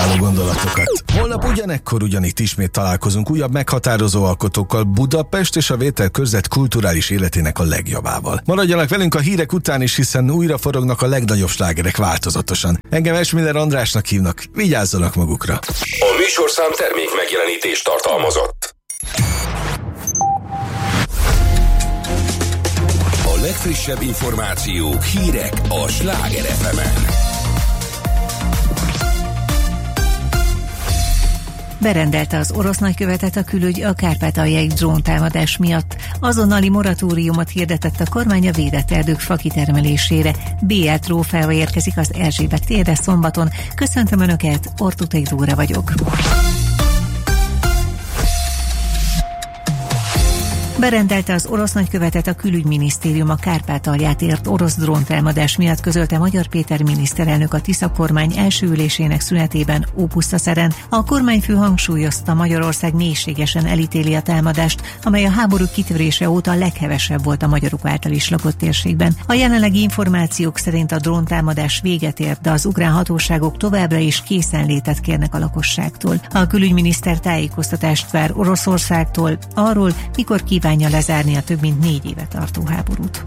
inspiráló gondolatokat. Holnap ugyanekkor ugyanitt ismét találkozunk újabb meghatározó alkotókkal Budapest és a Vételkörzet kulturális életének a legjobbával. Maradjanak velünk a hírek után is, hiszen újra forognak a legnagyobb slágerek változatosan. Engem Esmiller Andrásnak hívnak, vigyázzanak magukra. A műsorszám termék megjelenítést tartalmazott. A legfrissebb információk, hírek a Sláger FM-en. Berendelte az orosz nagykövetet a külügy a kárpátaljai dróntámadás miatt. Azonnali moratóriumot hirdetett a kormány a védett erdők fakitermelésére. B.L. trófeával érkezik az Erzsébet térre szombaton. Köszöntöm Önöket, Ortuthai Dóra vagyok. Berendelte az orosz nagykövetet a külügyminisztérium a Kárpátalját ért orosz dróntámadás miatt, közölte Magyar Péter miniszterelnök a Tisza kormány első ülésének szünetében Ópusztaszeren. A kormányfő hangsúlyozta, Magyarország mélységesen elítéli a támadást, amely a háború kitörése óta a leghevesebb volt a magyarok által is lakott térségben. A jelenlegi információk szerint a dróntámadás véget ért, de az ukrán hatóságok továbbra is készenlétet kérnek a lakosságtól. A külügyminiszter tájékoztatást vár Oroszországtól arról, mikor kívánja lezárni a több mint 4 éve tartó háborút.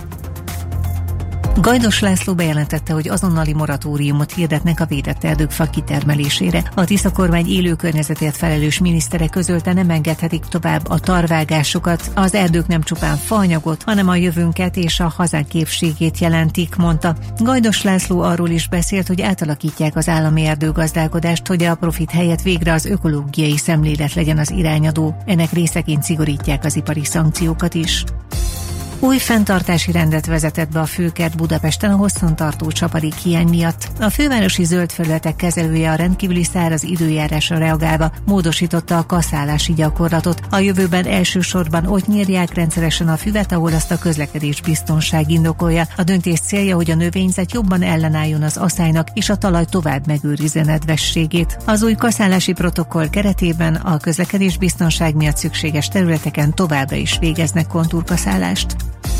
Gajdos László bejelentette, hogy azonnali moratóriumot hirdetnek a védett erdők fakitermelésére. A Tisza kormány élő környezetért felelős minisztere közölte, nem engedhetik tovább a tarvágásokat. Az erdők nem csupán faanyagot, hanem a jövőnket és a hazánk képségét jelentik, mondta. Gajdos László arról is beszélt, hogy átalakítják az állami erdőgazdálkodást, hogy a profit helyett végre az ökológiai szemlélet legyen az irányadó. Ennek részeként szigorítják az ipari szankciókat is. Új fenntartási rendet vezetett be a Főkert Budapesten a hosszantartó csapadék hiány miatt. A fővárosi zöld felületek kezelője a rendkívüli száraz időjárásra reagálva módosította a kaszálási gyakorlatot. A jövőben elsősorban ott nyírják rendszeresen a füvet, ahol azt a közlekedés biztonság indokolja. A döntés célja, hogy a növényzet jobban ellenálljon az aszálynak és a talaj tovább megőrizze nedvességét. Az új kaszálási protokoll keretében a közlekedés biztonság miatt szükséges területeken továbbra is végeznek kontúrkaszálást.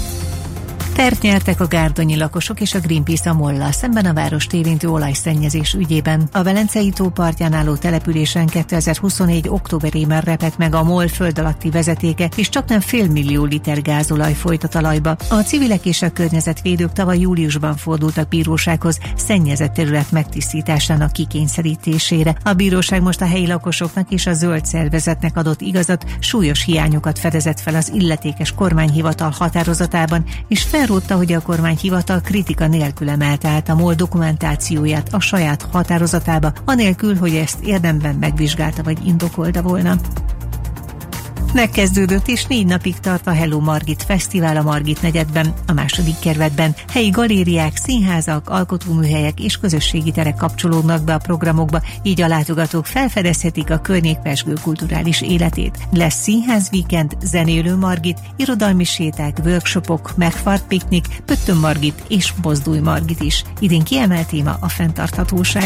Pert nyertek a gárdonyi lakosok és a Greenpeace a MOL-lal szemben a várost érintő olajszennyezés ügyében. A Velencei tó partján álló településen 2024. októberében repett meg a MOL föld alatti vezetéke, és csaknem 500 000 liter gázolaj folyt a talajba. A civilek és a környezetvédők tavaly júliusban fordultak bírósághoz szennyezett terület megtisztításának kikényszerítésére. A bíróság most a helyi lakosoknak és a zöld szervezetnek adott igazat, súlyos hiányokat fedezett fel az illetékes kormányhivatal határozatában, és felrótta, hogy a kormányhivatal kritika nélkül emelte át a MOL dokumentációját a saját határozatába, anélkül, hogy ezt érdemben megvizsgálta vagy indokolta volna. Megkezdődött és 4 napig tart a Hello Margit Fesztivál a Margit negyedben, a második kerületben. Helyi galériák, színházak, alkotóműhelyek és közösségi terek kapcsolódnak be a programokba, így a látogatók felfedezhetik a környék pezsgő kulturális életét. Lesz színházvíkend, zenélő Margit, irodalmi séták, workshopok, megfart piknik, Pöttöm Margit és Mozdulj Margit is. Idén kiemelt téma a fenntarthatóság.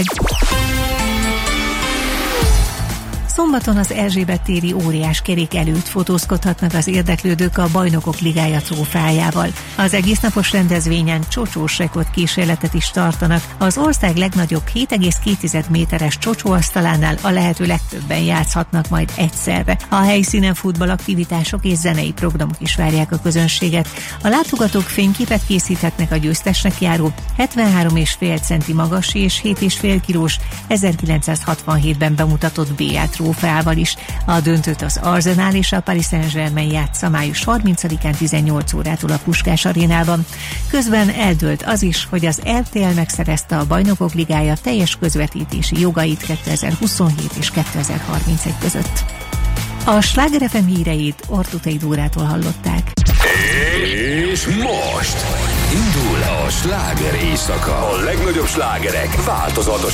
Szombaton az Erzsébet téri óriás kerék előtt fotózkodhatnak az érdeklődők a Bajnokok Ligája trófeájával. Az egésznapos rendezvényen csocsós rekord kísérletet is tartanak. Az ország legnagyobb 7,2 méteres csocsóasztalánál a lehető legtöbben játszhatnak majd egyszerre. A helyszínen futballaktivitások és zenei programok is várják a közönséget. A látogatók fényképet készíthetnek a győztesnek járó 73,5 centi magas és 7,5 kilós 1967-ben bemutatott B.L. trófeával is. A döntőt az Arsenal és a Paris Saint-Germain játsza május 30-án 18 órától a Puskás arénában. Közben eldőlt az is, hogy az RTL megszerezte a Bajnokok Ligája teljes közvetítési jogait 2027 és 2031 között. A Sláger FM híreit Ortuthai Dórától hallották. És most indul a sláger éjszaka. A legnagyobb slágerek változatos